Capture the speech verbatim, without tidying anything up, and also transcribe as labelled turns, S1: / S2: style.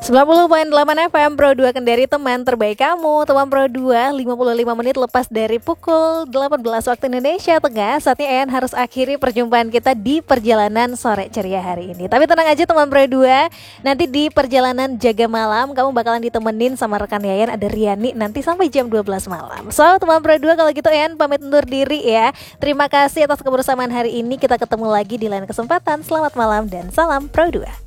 S1: sembilan puluh koma delapan F M Pro dua Kendari, teman terbaik kamu. Teman Pro dua, lima puluh lima menit lepas dari pukul delapan belas waktu Indonesia Tengah. Saatnya Ean harus akhiri perjumpaan kita di perjalanan sore ceria hari ini. Tapi tenang aja teman Pro dua, nanti di perjalanan jaga malam kamu bakalan ditemenin sama rekan Yayan, ada Riani, nanti sampai jam dua belas malam. So teman Pro dua, kalau gitu Ean pamit undur diri ya. Terima kasih atas kebersamaan hari ini. Kita ketemu lagi di lain kesempatan. Selamat malam dan salam Pro dua.